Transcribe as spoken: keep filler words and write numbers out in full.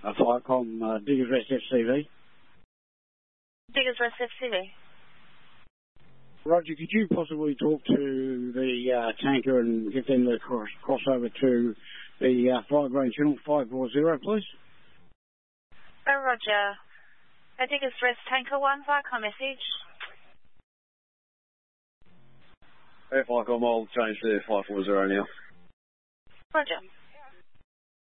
Uh, Firecom, uh, Diggers Rest F C V. Diggers Rest F C V. Roger, could you possibly talk to the uh, tanker and get them to cross, cross over to the uh, fire ground channel five four zero, please? Oh, Roger. Uh, Diggers Rest Tanker one, Viacom message. Hey, Viacom, I'll change to five four zero now. Roger.